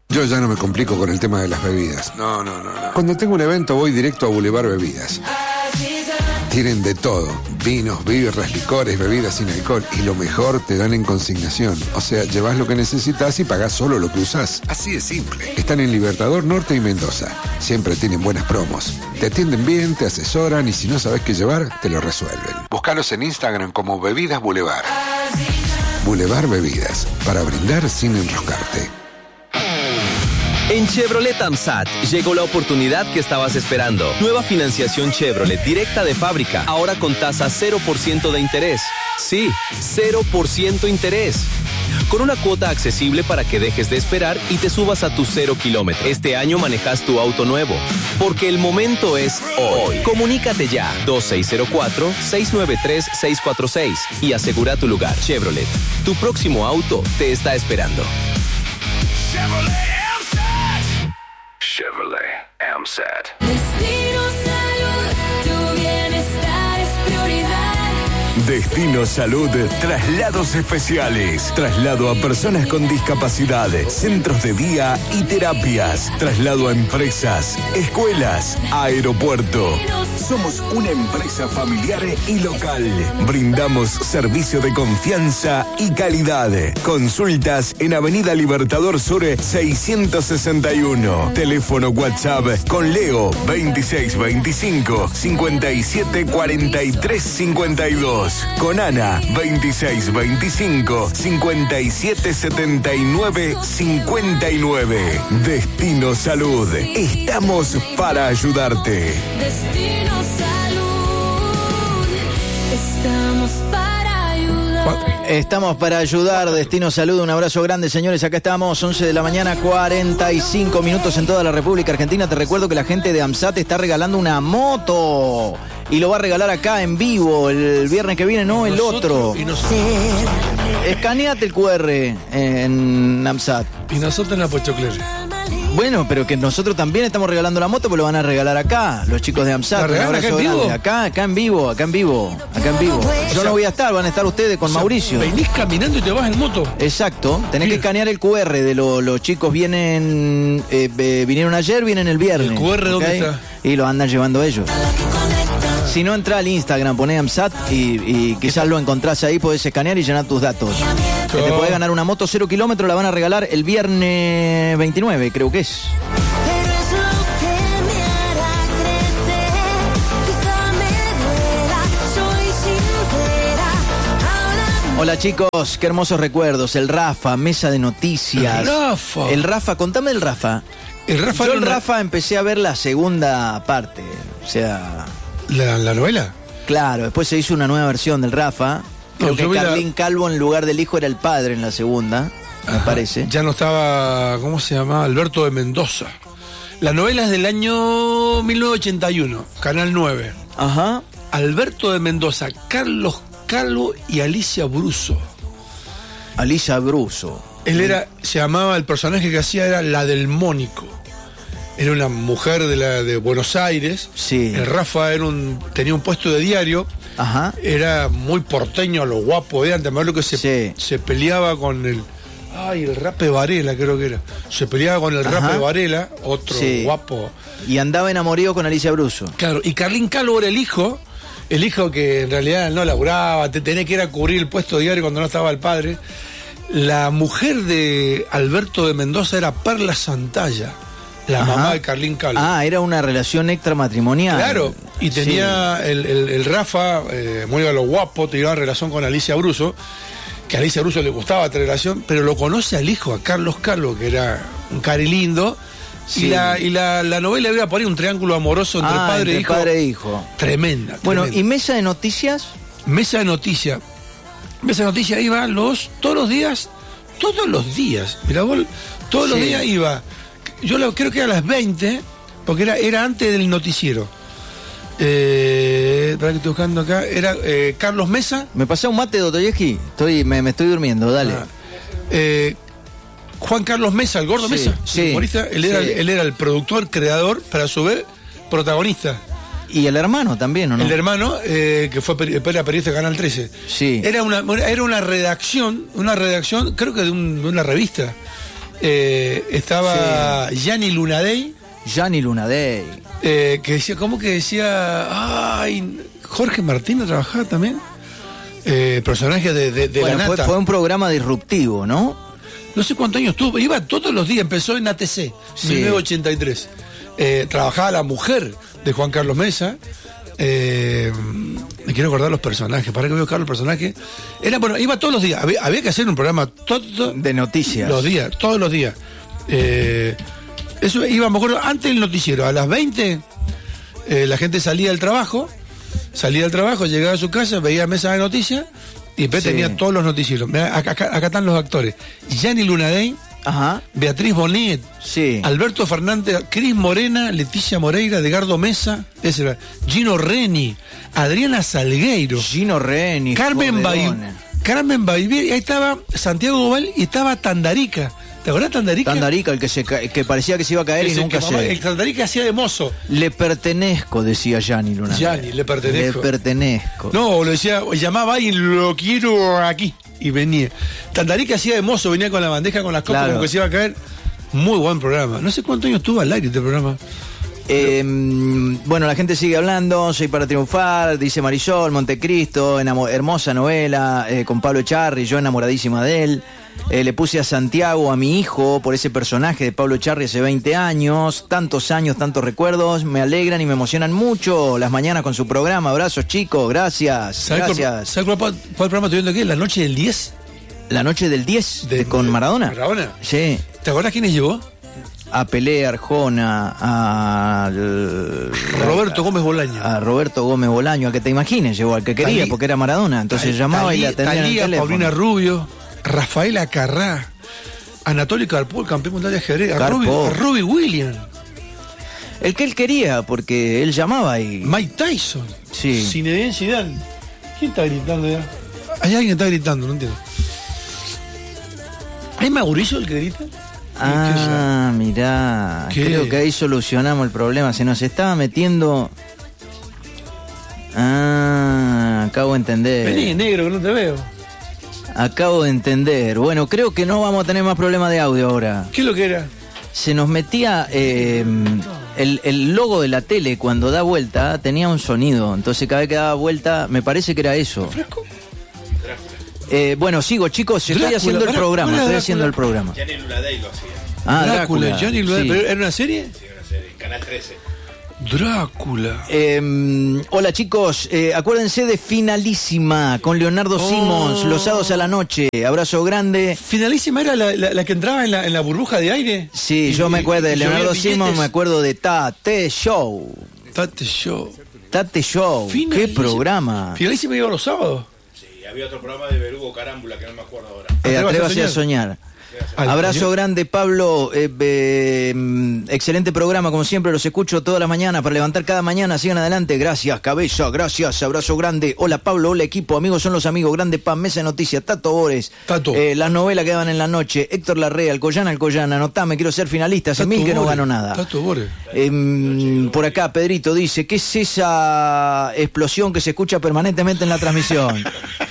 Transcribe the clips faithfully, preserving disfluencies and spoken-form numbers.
Yo ya no me complico con el tema de las bebidas. No, no, no, no. Cuando tengo un evento voy directo a Boulevard Bebidas. Tienen de todo. Vinos, birras, licores, bebidas sin alcohol. Y lo mejor, te dan en consignación. O sea, llevas lo que necesitas y pagás solo lo que usás. Así de simple. Están en Libertador Norte y Mendoza. Siempre tienen buenas promos. Te atienden bien, te asesoran y si no sabes qué llevar, te lo resuelven. Búscalos en Instagram como Bebidas Boulevard. Boulevard Bebidas. Para brindar sin enroscarte. En Chevrolet AMSAT llegó la oportunidad que estabas esperando. Nueva financiación Chevrolet directa de fábrica, ahora con tasa cero por ciento de interés. Sí, cero por ciento interés. Con una cuota accesible para que dejes de esperar y te subas a tu cero kilómetro. Este año manejas tu auto nuevo, porque el momento es hoy. Comunícate ya, dos seis cero cuatro, seis nueve tres, seis cuatro seis y asegura tu lugar. Chevrolet, tu próximo auto te está esperando. Chevrolet AMSAT. Destino Salud, tu bienestar es prioridad. Destino Salud, traslados especiales, traslado a personas con discapacidad, centros de día y terapias, traslado a empresas, escuelas, aeropuerto. Somos una empresa familiar y local. Brindamos servicio de confianza y calidad. Consultas en Avenida Libertador Sur seiscientos sesenta y uno. Teléfono WhatsApp con Leo veintiséis veinticinco, cincuenta y siete cuarenta y tres cincuenta y dos. Con Ana veintiséis veinticinco, cincuenta y siete setenta y nueve cincuenta y nueve. Destino Salud. Estamos para ayudarte. Destino Salud, estamos para ayudar. Estamos para ayudar, Destino Salud, un abrazo grande, señores, acá estamos, once de la mañana, cuarenta y cinco minutos en toda la República Argentina. Te recuerdo que la gente de AMSAT está regalando una moto y lo va a regalar acá en vivo el viernes que viene, no el otro. Y nosotros, Escaneate el cu erre en AMSAT. y nosotros en la Pochocler. Bueno, pero que nosotros también estamos regalando la moto, pues lo van a regalar acá, los chicos de AMSAT. ¿La regalan acá en vivo? Grande. Acá, acá en vivo, acá en vivo, acá en vivo. Yo no voy a estar, van a estar ustedes con O sea, Mauricio. Venís caminando y te vas en moto. Exacto, tenés que escanear el cu erre de lo, los chicos vienen, eh, eh, vinieron ayer, vienen el viernes. ¿El cu erre dónde ¿okay? está? Y lo andan llevando ellos. Si no, entra al Instagram, poné AMSAT y, y quizás lo encontrás ahí, podés escanear y llenar tus datos. Que te podés ganar una moto cero kilómetros, la van a regalar el viernes veintinueve, creo que es. Pero es lo que me hará crecer, quizá me duela, soy sincera. Ahora Hola chicos, qué hermosos recuerdos. El Rafa, mesa de noticias. El Rafa. El Rafa, contame el Rafa. El Rafa Yo era el una- Rafa empecé a ver la segunda parte. O sea, ¿La, la novela? claro, después se hizo una nueva versión del Rafa. Creo No, que yo vi la- Carlín Calvo en lugar del hijo era el padre en la segunda, me Ajá. parece. Ya no estaba, ¿cómo se llama? Alberto de Mendoza. La novela es del año mil novecientos ochenta y uno, Canal nueve. Ajá. Alberto de Mendoza, Carlos Calvo y Alicia Bruso. Alicia Bruso. Él era, se llamaba, el personaje que hacía era la del Mónico. Era una mujer de, la, de Buenos Aires. Sí. El Rafa era un, tenía un puesto de diario. Ajá. Era muy porteño, a lo guapo de antes. Me acuerdo que se, Sí. se peleaba con el... Ay, el Rape Varela creo que era. Se peleaba con el Ajá. Rape Varela, otro Sí. guapo. Y andaba enamorado con Alicia Bruso. Claro, y Carlín Calvo era el hijo, el hijo que en realidad no laburaba, te tenía que ir a cubrir el puesto de diario cuando no estaba el padre. La mujer de Alberto de Mendoza era Perla Santalla, la Ajá. mamá de Carlín Calvo. Ah, era una relación extramatrimonial. Claro, y tenía el, el- el Rafa, eh, muy a lo guapo, tenía relación con Alicia Bruso, que a Alicia Bruso le gustaba esta relación, pero lo conoce al hijo, a Carlos Calvo, que era un cari lindo, Sí. y, la, y la, la novela iba a poner un triángulo amoroso entre Ah, padre entre e hijo. padre e hijo. Tremenda. Bueno, tremenda. ¿y mesa de noticias? Mesa de Noticias. Mesa de Noticias iba los, todos los días, todos los días. Mirá vos, todos los Sí. días iba. Yo lo, creo que era a las veinte, porque era, era antes del noticiero. Eh, para que estoy buscando acá. Era eh, Carlos Mesa. ¿Me pasé un mate, Dostoyevsky? Estoy, me, me estoy durmiendo, dale. Ah, eh, Juan Carlos Mesa, el gordo Sí, Mesa, sí, el humorista. Él, era, sí. él era el productor, creador, pero a su vez protagonista. Y el hermano también, ¿o no? El hermano, eh, que fue peri- era periodista de Canal trece. Sí. Era una, era una redacción, una redacción, creo que de, un- de una revista. Eh, estaba sí. Gianni Lunadei. Gianni Lunadei. Eh, que decía, ¿cómo que decía? Ay, Jorge Martínez trabajaba también. Eh, personaje de, de, de bueno, la fue, nata. Fue un programa disruptivo, ¿no? No sé cuántos años tuvo, iba todos los días, empezó en A T C, sí. mil novecientos ochenta y tres. Eh, trabajaba la mujer de Juan Carlos Mesa. Eh, me quiero acordar los personajes, para que voy a buscar los personajes. Era, bueno, iba todos los días, había, había que hacer un programa todo, de noticias. Los días, todos los días. Eh, eso iba, me acuerdo, antes del noticiero, a las veinte, eh, la gente salía del trabajo, salía del trabajo, llegaba a su casa, veía mesa de noticias y después sí. tenía todos los noticieros. Mirá, acá, acá, acá están los actores. Gianni Lunadei, ajá. Beatriz Bonet, sí. Alberto Fernández, Cris Morena, Leticia Moreira, Edgardo Mesa, ese, Gino Reni, Adriana Salgueiro, Gino Reni, Carmen Bay, Carmen Bayvier, y ahí estaba Santiago Gobal y estaba Tandarica. ¿Te acordás Tandarica? Tandarica, el que se ca- que parecía que se iba a caer Ese, y nunca mamá, se... El Tandarica hacía de mozo. Le pertenezco, decía Gianni Lunadei. Gianni, le pertenezco. Le pertenezco. No, lo decía, llamaba y lo quiero aquí. Y venía. Tandarica hacía de mozo, venía con la bandeja con las copas, claro. como que se iba a caer. Muy buen programa. No sé cuántos años estuvo al aire este programa. Eh, bueno, la gente sigue hablando. Soy para triunfar, dice Marisol, Montecristo, enamo- hermosa novela, eh, con Pablo Echarri, yo enamoradísima de él. Eh, le puse a Santiago, a mi hijo, por ese personaje de Pablo Echarri hace veinte años. Tantos años, tantos recuerdos. Me alegran y me emocionan mucho las mañanas con su programa. Abrazos, chicos. Gracias. ¿Sabes gracias. ¿Sabes cuál, cuál programa estoy viendo aquí? ¿La noche del diez? La noche del diez, De- de, con de- Maradona. Maradona. Sí. ¿Te acuerdas quiénes llevó? A Pelé, Arjona, a... Roberto Gómez Bolaño. A Roberto Gómez Bolaño, a que te imagines, llegó al que quería, Talía- porque era Maradona. Entonces Tal- llamaba y la Talía- atendía en el Talía, teléfono. Paulina Rubio, Rafaela Carrá, Anatoly Karpov, campeón mundial de ajedrez, a Karpov. Robbie, a Robbie Williams, El que él quería, porque él llamaba y... Mike Tyson, Sí. Zinedine Zidane. ¿Quién está gritando ya? Hay alguien que está gritando, no entiendo. ¿Es Mauricio el que grita? Ah, mirá. ¿Qué? Creo que ahí solucionamos el problema. Se nos estaba metiendo... Ah, acabo de entender. Vení, negro, que no te veo. Acabo de entender. Bueno, creo que no vamos a tener más problemas de audio ahora. ¿Qué es lo que era? Se nos metía eh, el, el logo de la tele cuando da vuelta, tenía un sonido. Entonces cada vez que daba vuelta, me parece que era eso. ¿Fresco? Eh, bueno, sigo, chicos, estoy Drácula, haciendo el Drácula, programa, estoy Drácula. haciendo el programa. Gianni Lunadei lo hacía. Ah, Drácula, Drácula. Gianni Lunadei, sí. ¿pero ¿era una serie? Sí, una serie, Canal trece. Drácula. Eh, hola chicos, eh, acuérdense de Finalísima con Leonardo Oh. Simons, los sábados a la noche. Abrazo grande. Finalísima era la, la, la que entraba en la, en la burbuja de aire. Sí, Y- yo me acuerdo de y llovía Leonardo billetes. Simons, me acuerdo de Tate Show. Tate Show. Tate Show, qué Finalísima. programa. Finalísima iba los sábados. Sí, había otro programa de Berugo Carámbula que no me acuerdo ahora. Eh, Atrévase atrévase a a soñar. Al- Abrazo señor. grande, Pablo. Eh, eh, mm, excelente programa, como siempre, los escucho todas las mañanas para levantar cada mañana. Sigan adelante. Gracias, cabeza, gracias. Abrazo grande. Hola, Pablo. Hola, equipo. Amigos son los amigos. Grande Pan, Mesa de Noticias, Tato Bores. Tato. Eh, las novelas que daban en la noche. Héctor Larrea, Alcoyana, Alcoyana. Anotame, quiero ser finalista. Hace Tato mil que no Bore, gano nada. Tato Bore. Em, por acá, Pedrito dice: ¿qué es esa explosión que se escucha permanentemente en la transmisión?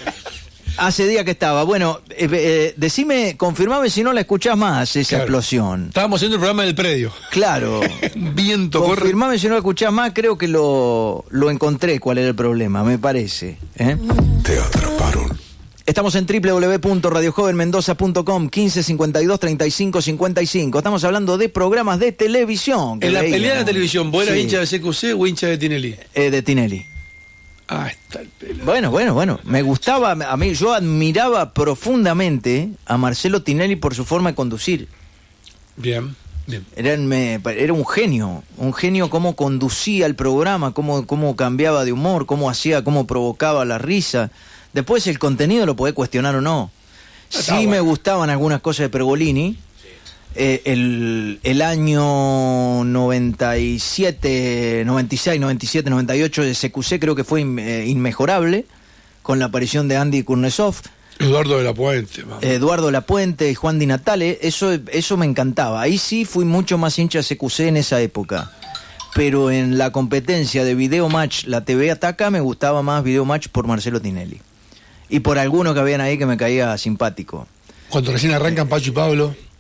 Hace días que estaba. Bueno, eh, eh, decime, confirmame si no la escuchás más, esa Claro. explosión. Estábamos haciendo el programa del predio. Claro. Un viento corre. Confirmame si no la escuchás más, creo que lo, lo encontré cuál era el problema, me parece. ¿eh? Te atraparon. Estamos en doble u doble u doble u punto radio joven mendoza punto com, quince cincuenta y dos treinta y cinco cincuenta y cinco. Estamos hablando de programas de televisión. que En la pelea de veíamos. la televisión, ¿vos eras Sí. hincha de C Q C o hincha de Tinelli? Eh, de Tinelli. Ah, está el pelo. Bueno, bueno, bueno. Me gustaba, a mí, yo admiraba profundamente a Marcelo Tinelli por su forma de conducir. Bien, bien. Era, me- era un genio, un genio cómo conducía el programa, cómo, cómo cambiaba de humor, cómo hacía, cómo provocaba la risa. Después el contenido lo podés cuestionar o no. Sí bueno. me gustaban algunas cosas de Pergolini. Eh, el, el año noventa y siete, noventa y seis, noventa y siete, noventa y ocho de C Q C creo que fue in- eh, inmejorable, con la aparición de Andy Kurnesov, Eduardo de la Puente. mamá. Eduardo Lapuente y Juan Di Natale. Eso, eso me encantaba. Ahí sí fui mucho más hincha de C Q C en esa época. Pero en la competencia de Video Match, la T V Ataca, me gustaba más Video Match por Marcelo Tinelli. Y por algunos que habían ahí que me caía simpático. Cuando recién arrancan Pacho y Pablo.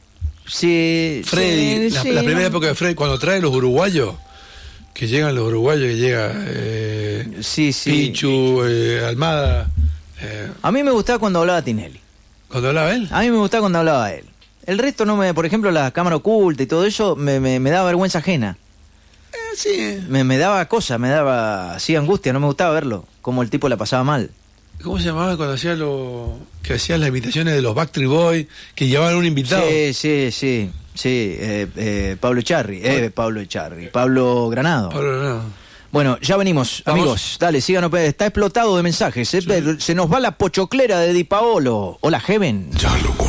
Sí, Freddy, sí, la, sí, la primera no. época de Freddy, cuando trae los uruguayos, que llegan los uruguayos, que llega eh, Sí, sí. Pichu, eh, Almada. eh, A mí me gustaba cuando hablaba Tinelli. cuando hablaba él. A mí me gustaba cuando hablaba él. El resto no me, por ejemplo, la cámara oculta y todo eso me, me, me daba vergüenza ajena. Eh, sí. Me, me daba cosa, me daba así angustia, no me gustaba verlo, como el tipo la pasaba mal. ¿Cómo se llamaba cuando hacía lo que hacían las imitaciones de los Backstreet Boys, que llevaban un invitado? Sí, sí, sí, sí, eh, eh, Pablo Echarri, eh, Pablo Echarri, Pablo Granado. Pablo, no. Bueno, ya venimos, ¿Vamos? amigos, dale, síganos, está explotado de mensajes, eh, se nos va la pochoclera de Di Paolo. Hola, Heaven. Ya lo